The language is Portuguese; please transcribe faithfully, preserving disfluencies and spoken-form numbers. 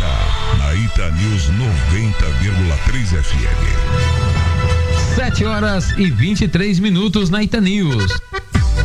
volta na Ita News noventa vírgula três F M. sete horas e vinte e três minutos na Ita News.